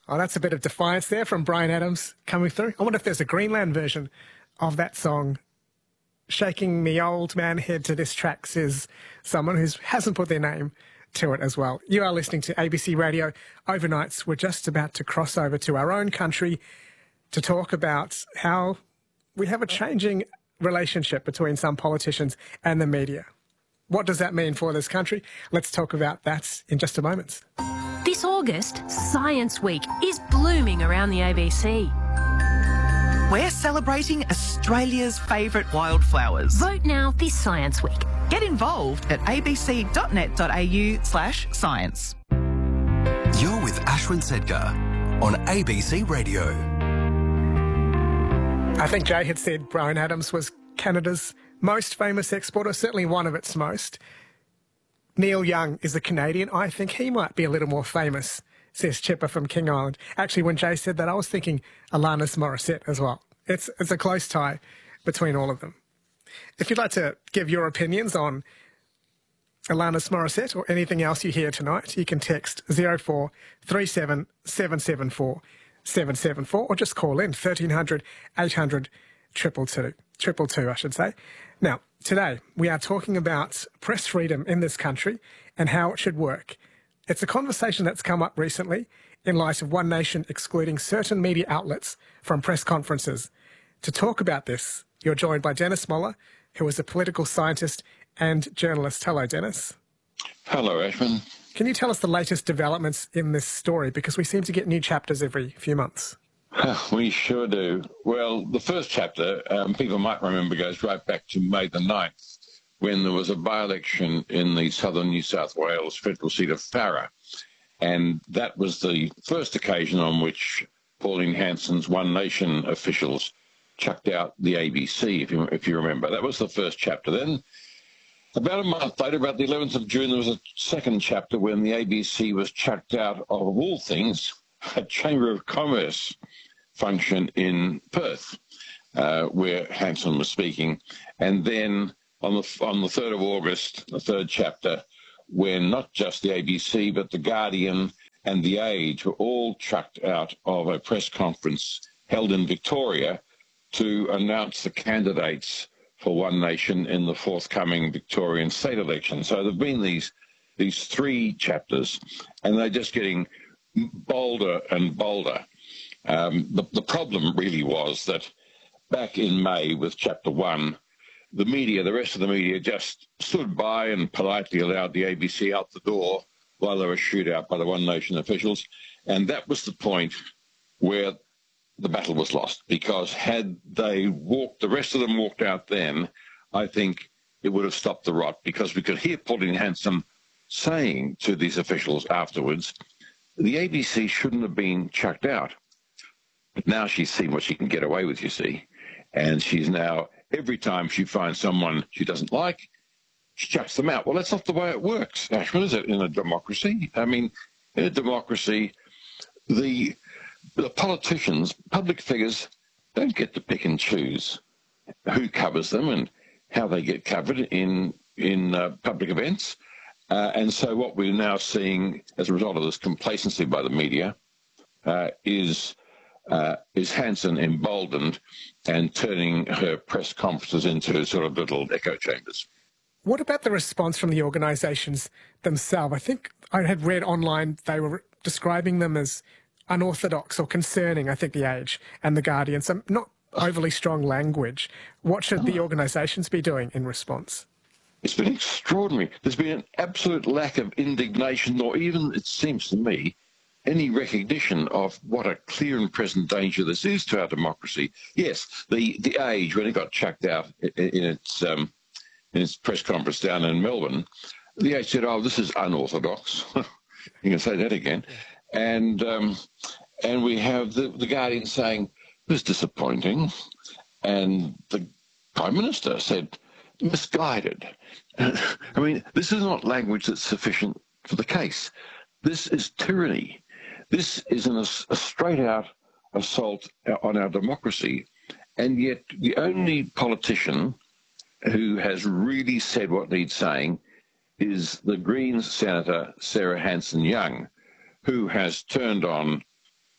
Oh, that's a bit of defiance there from Bryan Adams coming through. I wonder if there's a Greenland version of that song. Shaking me old man head to this track, says someone who hasn't put their name to it as well. You are listening to ABC Radio Overnights. We're just about to cross over to our own country to talk about how we have a changing relationship between some politicians and the media. What does that mean for this country? Let's talk about that in just a moment. This August, Science Week is blooming around the ABC. We're celebrating Australia's favourite wildflowers. Vote now this Science Week. Get involved at abc.net.au/science. You're with Ashwin Sedgar on ABC Radio. I think Jay had said Bryan Adams was Canada's most famous exporter, certainly one of its most. Neil Young is a Canadian. I think he might be a little more famous, says Chipper from King Island. Actually, when Jay said that, I was thinking Alanis Morissette as well. It's a close tie between all of them. If you'd like to give your opinions on Alanis Morissette or anything else you hear tonight, you can text 0437 774 774 or just call in 1300 800 222, I should say. Now, today we are talking about press freedom in this country and how it should work. It's a conversation that's come up recently in light of One Nation excluding certain media outlets from press conferences. To talk about this, you're joined by Dennis Moller, who is a political scientist and journalist. Hello, Dennis. Hello, Ashman. Can you tell us the latest developments in this story? Because we seem to get new chapters every few months. We sure do. Well, the first chapter, people might remember, goes right back to May the 9th, when there was a by-election in the southern New South Wales federal seat of Farrer. And that was the first occasion on which Pauline Hanson's One Nation officials chucked out the ABC, if you remember. That was the first chapter. Then, about a month later, about the 11th of June, there was a second chapter when the ABC was chucked out of all things, a Chamber of Commerce function in Perth, where Hanson was speaking. And then on the 3rd of August, the third chapter, when not just the ABC, but the Guardian and the Age were all chucked out of a press conference held in Victoria to announce the candidates for One Nation in the forthcoming Victorian state election. So there have been these three chapters, and they're just getting bolder and bolder. The problem really was that back in May with Chapter 1, the rest of the media just stood by and politely allowed the ABC out the door while they were shooed out by the One Nation officials. And that was the point where the battle was lost, because had the rest of them walked out then, I think it would have stopped the rot, because we could hear Pauline Hanson saying to these officials afterwards, the ABC shouldn't have been chucked out. But now she's seen what she can get away with, you see. And she's now, every time she finds someone she doesn't like, she chucks them out. Well, that's not the way it works, Ashman, is it, in a democracy? I mean, in a democracy, the politicians, public figures, don't get to pick and choose who covers them and how they get covered in public events. And so what we're now seeing as a result of this complacency by the media is Hanson emboldened and turning her press conferences into sort of little echo chambers. What about the response from the organisations themselves? I think I had read online they were describing them as unorthodox or concerning, I think, The Age and The Guardian. So not overly strong language. What should the organisations be doing in response? It's been extraordinary. There's been an absolute lack of indignation, or even, it seems to me, any recognition of what a clear and present danger this is to our democracy. Yes, the Age, when it got chucked out in its press conference down in Melbourne, the Age said, "Oh, this is unorthodox." You can say that again. And we have the Guardian saying, "This is disappointing," and the Prime Minister said, "Misguided." I mean, this is not language that's sufficient for the case. This is tyranny. This is a straight-out assault on our democracy. And yet the only politician who has really said what needs saying is the Greens Senator Sarah Hanson-Young, who has turned on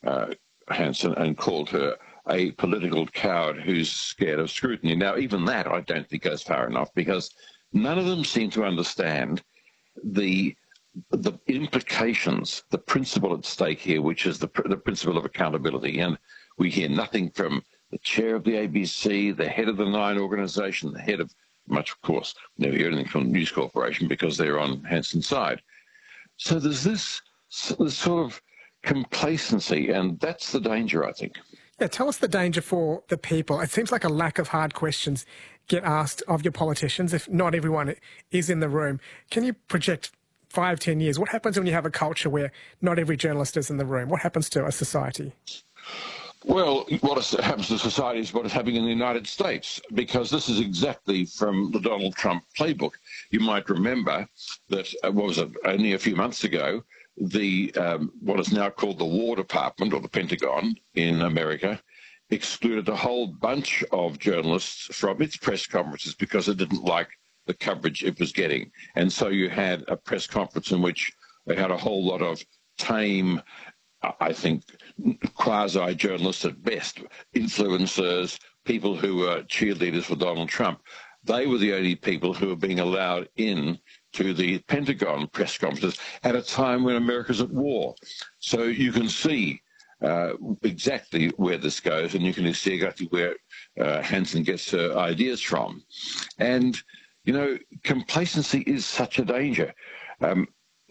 Hanson and called her a political coward who's scared of scrutiny. Now, even that I don't think goes far enough, because none of them seem to understand the implications, the principle at stake here, which is the principle of accountability. And we hear nothing from the chair of the ABC, the head of the Nine organisation, the head of much, of course, never hear anything from News Corporation because they're on Hanson's side. So there's this sort of complacency, and that's the danger, I think. Yeah, tell us the danger for the people. It seems like a lack of hard questions get asked of your politicians if not everyone is in the room. Can you project 5, 10 years? What happens when you have a culture where not every journalist is in the room? What happens to a society? Well, what happens to society is what is happening in the United States, because this is exactly from the Donald Trump playbook. You might remember that, only a few months ago, the what is now called the War Department, or the Pentagon in America, excluded a whole bunch of journalists from its press conferences because it didn't like the coverage it was getting. And so you had a press conference in which they had a whole lot of tame, I think, quasi-journalists at best, influencers, people who were cheerleaders for Donald Trump. They were the only people who were being allowed in to the Pentagon press conferences at a time when America's at war. So you can see exactly where this goes, and you can see exactly where Hanson gets her ideas from. And, you know, complacency is such a danger. In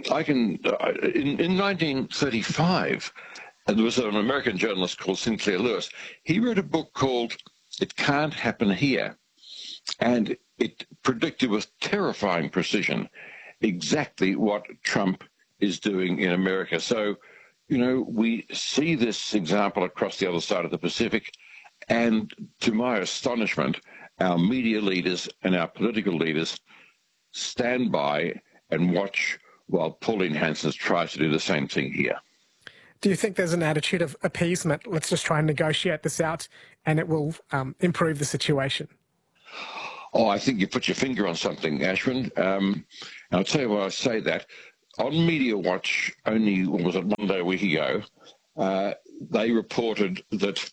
1935, there was an American journalist called Sinclair Lewis. He wrote a book called It Can't Happen Here, and it predicted with terrifying precision exactly what Trump is doing in America. So, you know, we see this example across the other side of the Pacific, and to my astonishment, our media leaders and our political leaders stand by and watch while Pauline Hanson tries to do the same thing here. Do you think there's an attitude of appeasement? Let's just try and negotiate this out and it will improve the situation. Oh, I think you put your finger on something, Ashwin. And I'll tell you why I say that. On Media Watch, only, was it one day a week ago, they reported that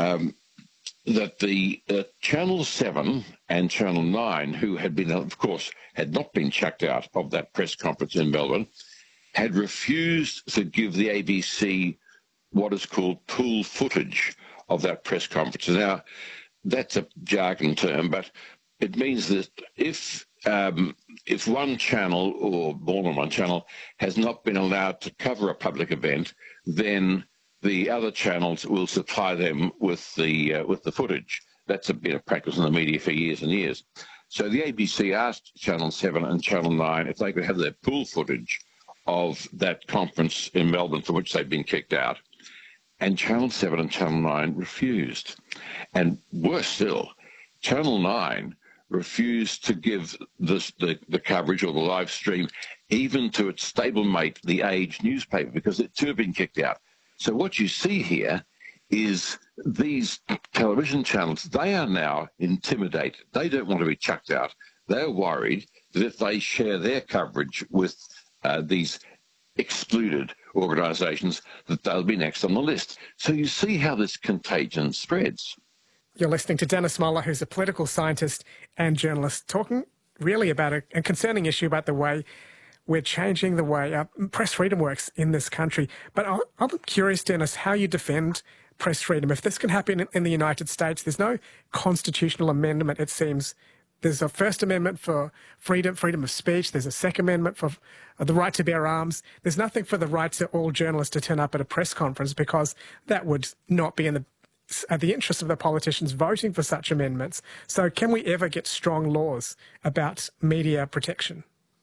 that the Channel 7 and Channel 9, who had been, of course, had not been chucked out of that press conference in Melbourne, had refused to give the ABC what is called pool footage of that press conference. Now, that's a jargon term, but it means that if one channel or more than one channel has not been allowed to cover a public event, then the other channels will supply them with the footage. That's been a practice in the media for years and years. So the ABC asked Channel 7 and Channel 9 if they could have their pool footage of that conference in Melbourne for which they'd been kicked out. And Channel 7 and Channel 9 refused. And worse still, Channel 9 refused to give the coverage or the live stream even to its stablemate, The Age newspaper, because it too had been kicked out. So what you see here is these television channels, they are now intimidated. They don't want to be chucked out. They're worried that if they share their coverage with these excluded organisations, that they'll be next on the list. So you see how this contagion spreads. You're listening to Dennis Moller, who's a political scientist and journalist, talking really about a concerning issue about the way we're changing the way press freedom works in this country. But I'm curious, Dennis, how you defend press freedom. If this can happen in the United States, there's no constitutional amendment, it seems. There's a First Amendment for freedom of speech. There's a Second Amendment for the right to bear arms. There's nothing for the right to all journalists to turn up at a press conference, because that would not be in the interest of the politicians voting for such amendments. So can we ever get strong laws about media protection?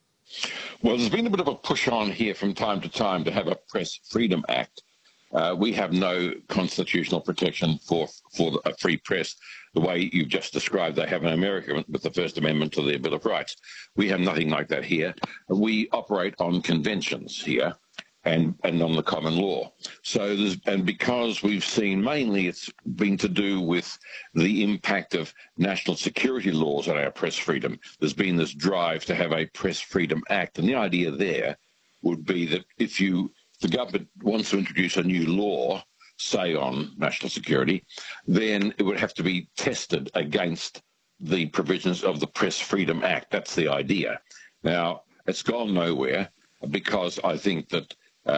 Well, there's been a bit of a push on here from time to time to have a Press Freedom Act. We have no constitutional protection for a free press, the way you've just described they have in America with the First Amendment to their Bill of Rights. We have nothing like that here. We operate on conventions here and on the common law. So and because we've seen mainly it's been to do with the impact of national security laws on our press freedom, there's been this drive to have a Press Freedom Act. And the idea there would be that if the government wants to introduce a new law say on national security, then it would have to be tested against the provisions of the Press Freedom Act. That's the idea. Now, it's gone nowhere because I think that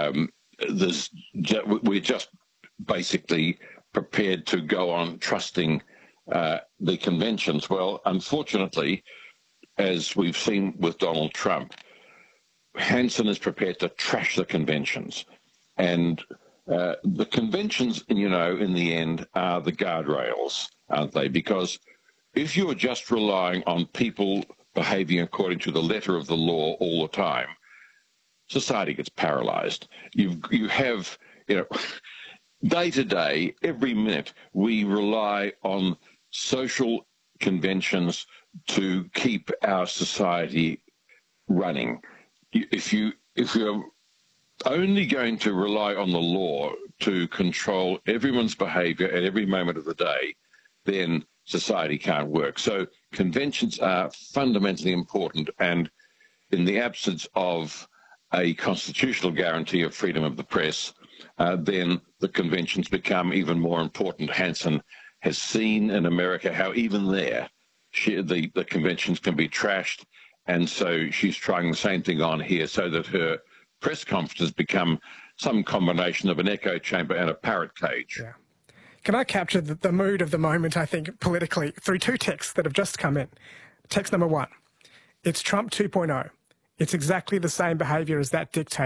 we're just basically prepared to go on trusting the conventions. Well, unfortunately, as we've seen with Donald Trump, Hanson is prepared to trash the conventions. And the conventions, you know, in the end are the guardrails, aren't they? Because if you're just relying on people behaving according to the letter of the law all the time, society gets paralyzed. You have, you know, day to day, every minute, we rely on social conventions to keep our society running. If you're only going to rely on the law to control everyone's behavior at every moment of the day, then society can't work. So conventions are fundamentally important, and in the absence of a constitutional guarantee of freedom of the press, then the conventions become even more important. Hanson has seen in America how even there the conventions can be trashed, and so she's trying the same thing on here so that her press conferences become some combination of an echo chamber and a parrot cage. Yeah. Can I capture the mood of the moment, I think, politically, through two texts that have just come in? Text number 1, it's Trump 2.0. It's exactly the same behaviour as that dictator, !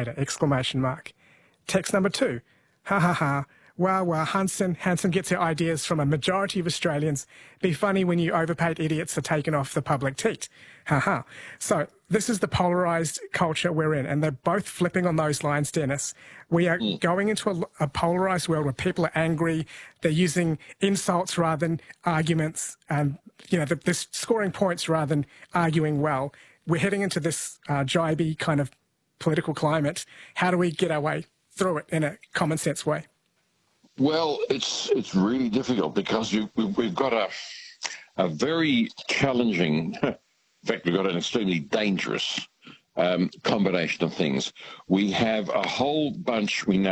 Text number 2, ha ha ha, wow, Hanson gets her ideas from a majority of Australians. Be funny when you overpaid idiots are taken off the public teat. Ha ha. So this is the polarised culture we're in, and they're both flipping on those lines, Dennis. We are going into a polarised world where people are angry. They're using insults rather than arguments, and they're scoring points rather than arguing well. We're heading into this jibey kind of political climate. How do we get our way through it in a common sense way? Well, it's really difficult because we've got a very challenging, in fact, we've got an extremely dangerous combination of things. We have a whole bunch, we know,